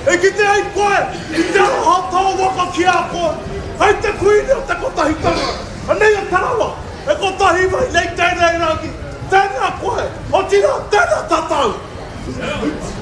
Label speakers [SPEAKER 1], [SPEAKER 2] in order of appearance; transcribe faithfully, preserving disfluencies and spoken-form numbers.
[SPEAKER 1] e ki te ai koe, i te aho tau waka ki a koe. Hei te kuini o te kotahi tanga. Anei o tarawa, e kotahi vai nei tēnei rangi. Tēnā koe, o tira tēnā tatau.